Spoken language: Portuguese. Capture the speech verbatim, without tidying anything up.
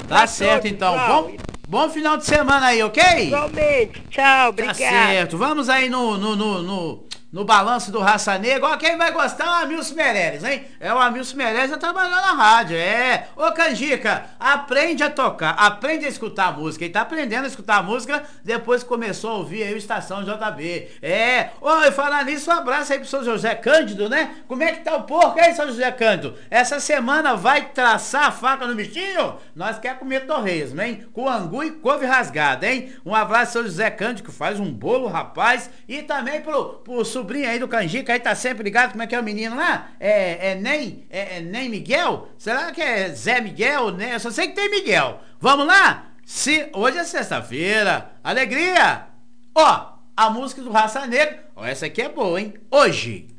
Tá certo, então. Bom, bom final de semana aí, ok? Igualmente. Tchau, obrigado. Tá certo. Vamos aí no, no, no, no, no balanço do Raça Negra. Ó, quem vai gostar é o Amilson Meirelles, hein? É o Amilson Meirelles, já trabalhou na rádio, é. Ô, Canjica, aprende a tocar, aprende a escutar a música. Ele tá aprendendo a escutar a música depois que começou a ouvir aí o Estação J B. É. Ô, e falar nisso, um abraço aí pro seu José Cândido, né? Como é que tá o porco aí, seu José Cândido? Essa semana vai traçar a faca no bichinho? Nós quer comer torresmo, hein? Com angu e couve rasgada, hein? Um abraço, seu José Cândido, que faz um bolo, rapaz. E também pro, pro sobrinho aí do Canjica, aí tá sempre ligado, como é que é o menino lá? É, é Nem, é, é Nem Miguel? Será que é Zé Miguel, né? Eu só sei que tem Miguel. Vamos lá? Se, hoje é sexta-feira. Alegria! Ó, a música do Raça Negra. Ó, essa aqui é boa, hein? Hoje.